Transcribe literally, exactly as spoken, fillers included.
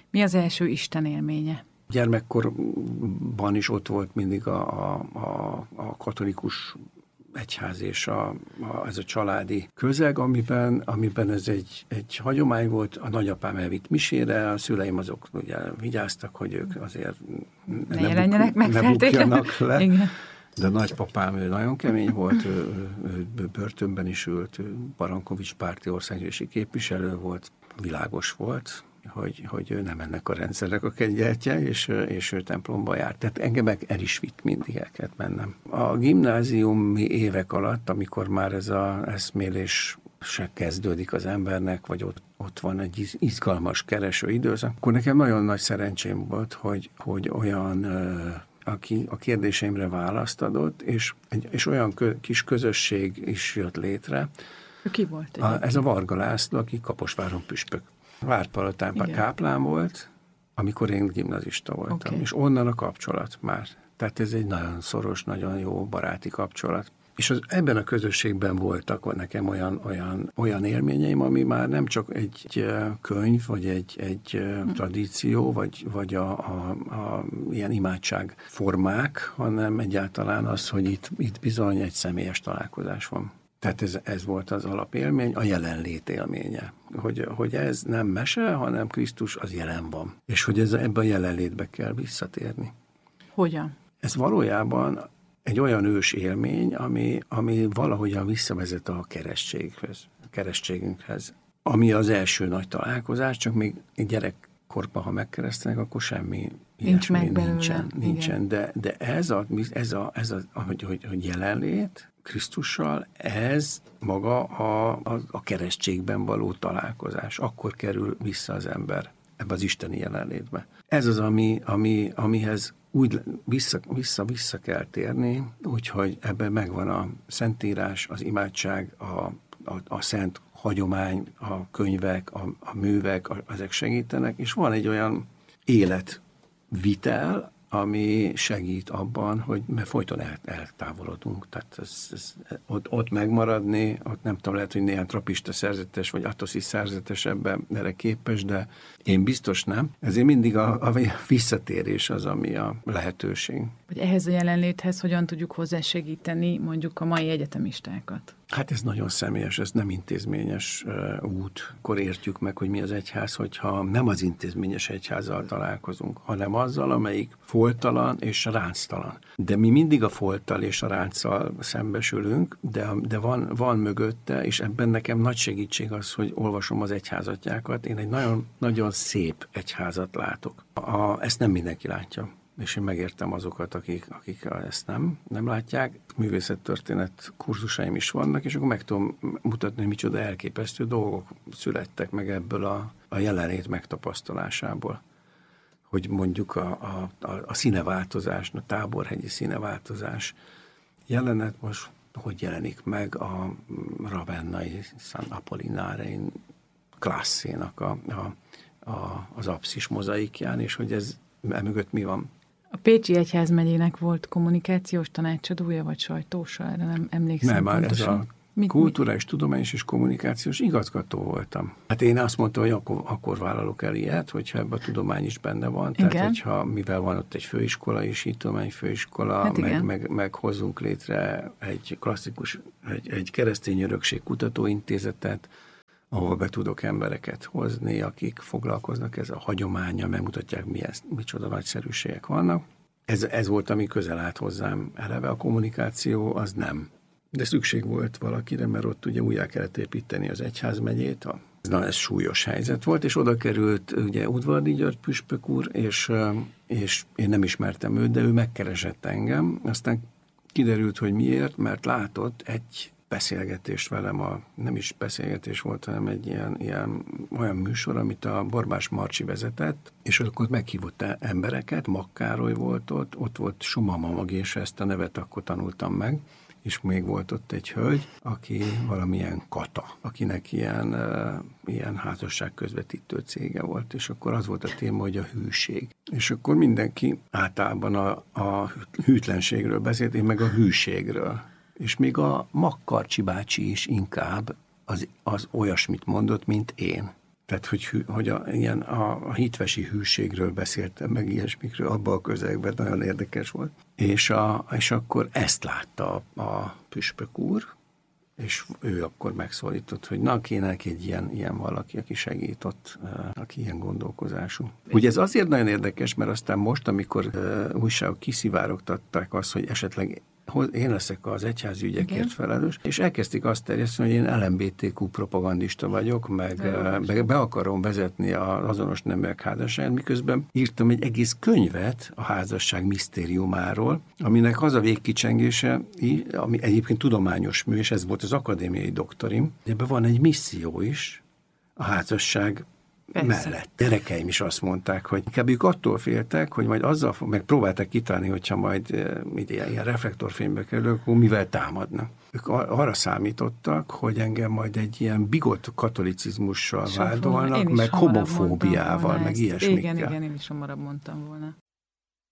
Mi az első Isten élménye? Gyermekkorban is ott volt mindig a, a, a katolikus egyház és a, a, ez a családi közeg, amiben, amiben ez egy, egy hagyomány volt. A nagyapám elvitt misére, a szüleim azok ugye vigyáztak, hogy ők azért ne, ne, jelenjenek buk, meg ne bukjanak le. Igen. De a nagypapám ő nagyon kemény volt, ő, ő, ő börtönben is ült, ő Barankovics párti országgyűlési képviselő volt, világos volt, hogy, hogy ő nem ennek a rendszernek a kegyeltje, és, és ő templomba járt. Tehát engem el is vitt mindig, el kellett mennem. A gimnáziumi évek alatt, amikor már ez az eszmélés se kezdődik az embernek, vagy ott, ott van egy izgalmas kereső időszak, akkor nekem nagyon nagy szerencsém volt, hogy, hogy olyan, aki a kérdéseimre választ adott, és, és olyan kö, kis közösség is jött létre. Ki volt? A, ez a Varga László, aki Kaposváron püspök. Várpalotában káplán volt, amikor én gimnazista voltam, okay. És onnan a kapcsolat már. Tehát ez egy nagyon szoros, nagyon jó baráti kapcsolat. És az, ebben a közösségben voltak nekem olyan, olyan, olyan élményeim, ami már nem csak egy könyv, vagy egy, egy hmm. tradíció, vagy, vagy a, a, a ilyen imádságformák, hanem egyáltalán az, hogy itt, itt bizony egy személyes találkozás van. Tehát ez, ez volt az alapélmény, a jelenlét élménye. Hogy, hogy ez nem mese, hanem Krisztus az jelen van. És hogy ez, ebben a jelenlétbe kell visszatérni. Hogyan? Ez valójában egy olyan ős élmény, ami, ami valahogyan visszavezet a keresztséghez, a keresztségünkhez. Ami az első nagy találkozás, csak még gyerekkorban, ha megkeresztenek, akkor semmi Nincs ilyesmi meg belőle. nincsen. nincsen. De, de ez, a, ez, a, ez a, hogy, hogy, hogy jelenlét Krisztussal, ez maga a, a, a keresztségben való találkozás. Akkor kerül vissza az ember ebbe az isteni jelenlétbe. Ez az, ami, ami, amihez úgy vissza, vissza, vissza kell térni, úgyhogy ebben megvan a szentírás, az imádság, a, a, a szent hagyomány, a könyvek, a, a művek, a, ezek segítenek, és van egy olyan életvitel, ami segít abban, hogy mert folyton el, eltávolodunk. Tehát ez, ez, ott, ott megmaradni, ott nem tudom, lehet, hogy néhány trapista szerzetes, vagy atoszi szerzetes ebben erre képes, de én biztos nem. Ezért mindig a, a visszatérés az, ami a lehetőség. Hogy ehhez a jelenléthez hogyan tudjuk hozzásegíteni mondjuk a mai egyetemistákat? Hát ez nagyon személyes, ez nem intézményes uh, út. Akkor értjük meg, hogy mi az egyház, hogyha nem az intézményes egyházzal találkozunk, hanem azzal, amelyik foltalan és ránctalan. De mi mindig a folttal és a ránccal szembesülünk, de, de van, van mögötte, és ebben nekem nagy segítség az, hogy olvasom az egyházatjákat. Én egy nagyon, nagyon szép egyházat látok. A, ezt nem mindenki látja. És én megértem azokat, akik, akik ezt nem, nem látják. Művészettörténet kurzusaim is vannak, és akkor meg tudom mutatni, hogy micsoda elképesztő dolgok születtek meg ebből a, a jelenlét megtapasztalásából. Hogy mondjuk a, a, a, a színeváltozás, a táborhegyi színeváltozás jelenet most hogy jelenik meg a ravennai San Apollinare klasszénak a, a, a, az apszis mozaikján, és hogy ez emögött mi van. A Pécsi Egyházmegyének volt kommunikációs tanácsadója, vagy sajtósa? Erre nem emlékszem Nem, már ez a mit, kulturális, mit? tudományos és kommunikációs igazgató voltam. Hát én azt mondtam, hogy akkor, akkor vállalok el ilyet, hogyha ebben a tudomány is benne van. Igen. Tehát, hogyha mivel van ott egy főiskola is, így tudományfőiskola, hát meg, meg, meg hozzunk létre egy klasszikus, egy, egy keresztény örökség kutatóintézetet, ahol be tudok embereket hozni, akik foglalkoznak ezzel a hagyománya, megmutatják, milyen, micsoda nagyszerűségek vannak. Ez, ez volt, ami közel állt hozzám eleve. A kommunikáció az nem. De szükség volt valakire, mert ott ugye újjá kellett építeni az egyházmegyét. Na, ez súlyos helyzet volt, és oda került ugye Udvardi György püspök úr, és, és én nem ismertem őt, de ő megkeresett engem. Aztán kiderült, hogy miért, mert látott egy beszélgetés velem, a, nem is beszélgetés volt, hanem egy ilyen, ilyen olyan műsor, amit a Borbás Marcsi vezetett, és akkor meghívott embereket, Makkároly volt ott, ott volt Sumama Mag, és ezt a nevet akkor tanultam meg, és még volt ott egy hölgy, aki valamilyen Kata, akinek ilyen, uh, ilyen házasság közvetítő cége volt, és akkor az volt a téma, hogy a hűség. És akkor mindenki általában a, a hűtlenségről beszélt, én meg a hűségről. És még a Makkarcsi bácsi is inkább az, az olyasmit mondott, mint én. Tehát, hogy, hogy a, ilyen a, a hitvesi hűségről beszéltem, meg ilyesmikről, abban a közegben nagyon érdekes volt. És, a, és akkor ezt látta a, a püspök úr, és ő akkor megszólított, hogy na, kéne egy ilyen, ilyen valaki, aki segít ott, aki ilyen gondolkozású. Ugye ez azért nagyon érdekes, mert aztán most, amikor uh, újságok kiszivárogtatták azt, hogy esetleg én leszek az egyházi ügyekért felelős, és elkezdték azt terjeszteni, hogy én el em bé té kú propagandista vagyok, meg be, be akarom vezetni az azonos neműek házasságát, miközben írtam egy egész könyvet a házasság misztériumáról, aminek az a végkicsengése, ami egyébként tudományos mű, és ez volt az akadémiai doktorim, ebben van egy misszió is, a házasság Persze. mellett. Gyerekeim is azt mondták, hogy inkább ők attól féltek, hogy majd azzal, meg próbálták kitálni, hogyha majd e, ilyen, ilyen reflektorfénybe kerülök, akkor mivel támadnak. Ők arra számítottak, hogy engem majd egy ilyen bigott katolicizmussal vádolnak, meg homofóbiával, meg ilyesmikkel. Igen, igen, én is hamarabb mondtam volna.